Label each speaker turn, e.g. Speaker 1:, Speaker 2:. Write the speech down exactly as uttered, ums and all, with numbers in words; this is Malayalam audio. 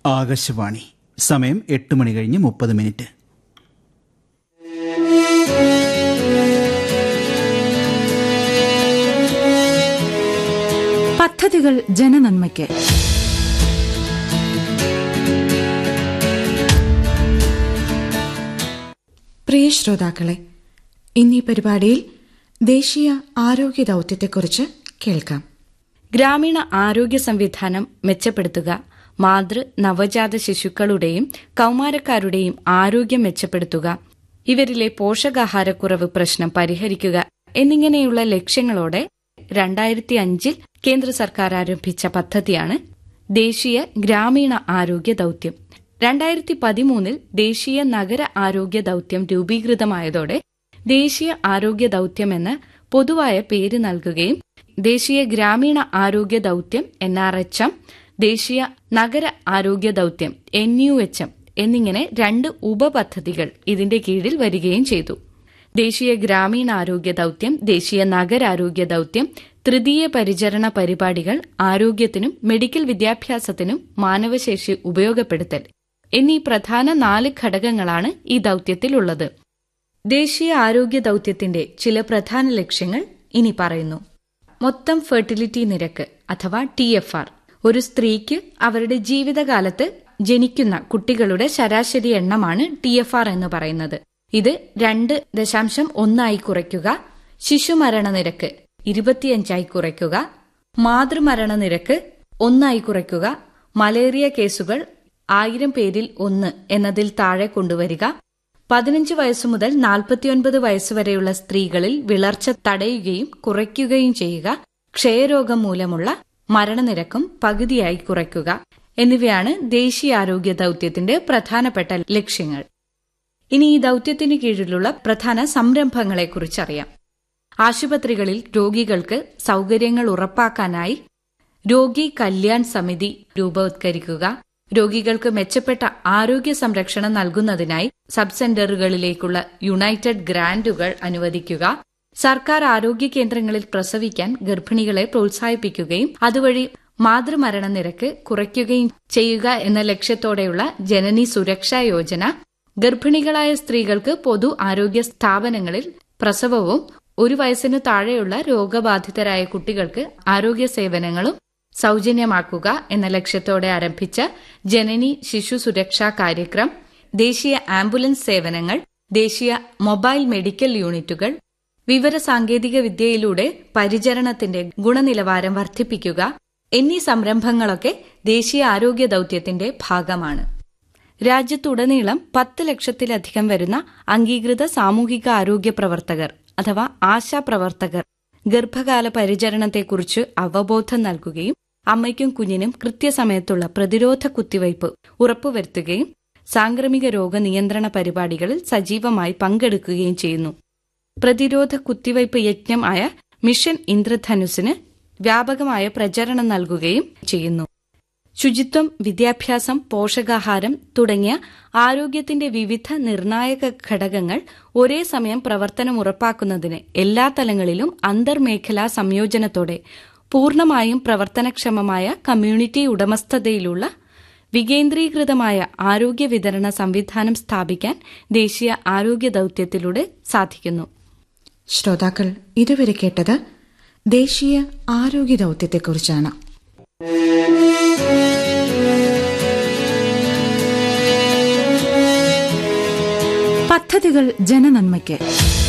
Speaker 1: ആകാശവാണി. സമയം എട്ട് മണി കഴിഞ്ഞ് മുപ്പത് മിനിറ്റ്.
Speaker 2: പദ്ധതികൾ ജനനന്മയ്ക്ക്. പ്രിയ ശ്രോതാക്കളെ, ഇന്നീ പരിപാടിയിൽ ദേശീയ ആരോഗ്യ ദൌത്യത്തെക്കുറിച്ച് കേൾക്കാം.
Speaker 3: ഗ്രാമീണ ആരോഗ്യ സംവിധാനം മെച്ചപ്പെടുത്തുക, മാതൃ നവജാത ശിശുക്കളുടെയും കൌമാരക്കാരുടെയും ആരോഗ്യം മെച്ചപ്പെടുത്തുക, ഇവരിലെ പോഷകാഹാരക്കുറവ് പ്രശ്നം പരിഹരിക്കുക എന്നിങ്ങനെയുള്ള ലക്ഷ്യങ്ങളോടെ രണ്ടായിരത്തി അഞ്ചിൽ കേന്ദ്ര സർക്കാർ ആരംഭിച്ച പദ്ധതിയാണ് ദേശീയ ഗ്രാമീണ ആരോഗ്യ ദൌത്യം. രണ്ടായിരത്തി പതിമൂന്നിൽ ദേശീയ നഗര ആരോഗ്യ ദൌത്യം രൂപീകൃതമായതോടെ ദേശീയ ആരോഗ്യ ദൌത്യം എന്ന പൊതുവായ പേര് നൽകുകയും ദേശീയ ഗ്രാമീണ ആരോഗ്യ ദൌത്യം എൻ ആർ എച്ച് എം, ദേശീയ നഗര ആരോഗ്യ ദൌത്യം എൻ യു എച്ച് എം എന്നിങ്ങനെ രണ്ട് ഉപപദ്ധതികൾ ഇതിന്റെ കീഴിൽ വരികയും ചെയ്തു. ദേശീയ ഗ്രാമീണ ആരോഗ്യ ദൌത്യം, ദേശീയ നഗരാരോഗ്യ ദൌത്യം, തൃതീയ പരിചരണ പരിപാടികൾ, ആരോഗ്യത്തിനും മെഡിക്കൽ വിദ്യാഭ്യാസത്തിനും മാനവശേഷി ഉപയോഗപ്പെടുത്തൽ എന്നീ പ്രധാന നാല് ഘടകങ്ങളാണ് ഈ ദൌത്യത്തിലുള്ളത്. ദേശീയ ആരോഗ്യ ദൌത്യത്തിന്റെ ചില പ്രധാന ലക്ഷ്യങ്ങൾ ഇനി പറയുന്നു. മൊത്തം ഫെർട്ടിലിറ്റി നിരക്ക് അഥവാ ടി എഫ് ആർ. ഒരു സ്ത്രീക്ക് അവരുടെ ജീവിതകാലത്ത് ജനിക്കുന്ന കുട്ടികളുടെ ശരാശരി എണ്ണമാണ് ടി എഫ് ആർ എന്ന് പറയുന്നത്. ഇത് രണ്ട് ദശാംശം ഒന്നായി കുറയ്ക്കുക, ശിശുമരണ നിരക്ക് ഇരുപത്തിയഞ്ചായി കുറയ്ക്കുക, മാതൃമരണ നിരക്ക് ഒന്നായി കുറയ്ക്കുക, മലേറിയ കേസുകൾ ആയിരം പേരിൽ ഒന്ന് എന്നതിൽ താഴെ കൊണ്ടുവരിക, പതിനഞ്ച് വയസ്സു മുതൽ നാൽപ്പത്തിയൊൻപത് വയസ്സുവരെയുള്ള സ്ത്രീകളിൽ വിളർച്ച തടയുകയും കുറയ്ക്കുകയും ചെയ്യുക, ക്ഷയരോഗം മൂലമുള്ള മരണനിരക്കും പകുതിയായി കുറയ്ക്കുക എന്നിവയാണ് ദേശീയ ആരോഗ്യ ദൌത്യത്തിന്റെ പ്രധാനപ്പെട്ട ലക്ഷ്യങ്ങൾ. ഇനി ഈ ദൌത്യത്തിനു കീഴിലുള്ള പ്രധാന സംരംഭങ്ങളെക്കുറിച്ചറിയാം. ആശുപത്രികളിൽ രോഗികൾക്ക് സൌകര്യങ്ങൾ ഉറപ്പാക്കാനായി രോഗി കല്യാൺ സമിതി രൂപവത്കരിക്കുക, രോഗികൾക്ക് മെച്ചപ്പെട്ട ആരോഗ്യ സംരക്ഷണം നൽകുന്നതിനായി സബ് സെന്ററുകളിലേക്കുള്ള യുണൈറ്റഡ് ഗ്രാന്റുകൾ അനുവദിക്കുക, സർക്കാർ ആരോഗ്യ കേന്ദ്രങ്ങളിൽ പ്രസവിക്കാൻ ഗർഭിണികളെ പ്രോത്സാഹിപ്പിക്കുകയും അതുവഴി മാതൃമരണ നിരക്ക് കുറയ്ക്കുകയും ചെയ്യുക എന്ന ലക്ഷ്യത്തോടെയുള്ള ജനനി സുരക്ഷാ യോജന, ഗർഭിണികളായ സ്ത്രീകൾക്ക് പൊതു ആരോഗ്യ സ്ഥാപനങ്ങളിൽ പ്രസവവും ഒരു വയസ്സിനു താഴെയുള്ള രോഗബാധിതരായ കുട്ടികൾക്ക് ആരോഗ്യ സേവനങ്ങളും സൌജന്യമാക്കുക എന്ന ലക്ഷ്യത്തോടെ ആരംഭിച്ച ജനനി ശിശു സുരക്ഷാ കാര്യക്രം, ദേശീയ ആംബുലൻസ് സേവനങ്ങൾ, ദേശീയ മൊബൈൽ മെഡിക്കൽ യൂണിറ്റുകൾ, വിവരസാങ്കേതിക വിദ്യയിലൂടെ പരിചരണത്തിന്റെ ഗുണനിലവാരം വർദ്ധിപ്പിക്കുക എന്നീ സംരംഭങ്ങളൊക്കെ ദേശീയ ആരോഗ്യ ദൌത്യത്തിന്റെ ഭാഗമാണ്. രാജ്യത്തുടനീളം പത്ത് ലക്ഷത്തിലധികം വരുന്ന അംഗീകൃത സാമൂഹിക ആരോഗ്യ പ്രവർത്തകർ അഥവാ ആശാ പ്രവർത്തകർ ഗർഭകാല പരിചരണത്തെക്കുറിച്ച് അവബോധം നൽകുകയും അമ്മയ്ക്കും കുഞ്ഞിനും കൃത്യസമയത്തുള്ള പ്രതിരോധ കുത്തിവയ്പ് ഉറപ്പുവരുത്തുകയും സാംക്രമിക രോഗ നിയന്ത്രണ പരിപാടികളിൽ സജീവമായി പങ്കെടുക്കുകയും ചെയ്യുന്നു. പ്രതിരോധ കുത്തിവയ്പ് യജ്ഞം ആയ മിഷൻ ഇന്ദ്രധനുസിന് വ്യാപകമായ പ്രചരണം നൽകുകയും ചെയ്യുന്നു. ശുചിത്വം, വിദ്യാഭ്യാസം, പോഷകാഹാരം തുടങ്ങിയ ആരോഗ്യത്തിന്റെ വിവിധ നിർണായക ഘടകങ്ങൾ ഒരേ സമയം പ്രവർത്തനം ഉറപ്പാക്കുന്നതിന് എല്ലാ തലങ്ങളിലും അന്തർമേഖലാ സംയോജനത്തോടെ പൂർണ്ണമായും പ്രവർത്തനക്ഷമമായ കമ്മ്യൂണിറ്റി ഉടമസ്ഥതയിലുള്ള വികേന്ദ്രീകൃതമായ ആരോഗ്യ വിതരണ സംവിധാനം സ്ഥാപിക്കാൻ ദേശീയ ആരോഗ്യ ദൌത്യത്തിലൂടെ സാധിക്കുന്നു.
Speaker 2: ശ്രോതാക്കൾ ഇതുവരെ കേട്ടത് ദേശീയ ആരോഗ്യ ദൌത്യത്തെക്കുറിച്ചാണ്. പദ്ധതികൾ ജനനന്മയ്ക്ക്.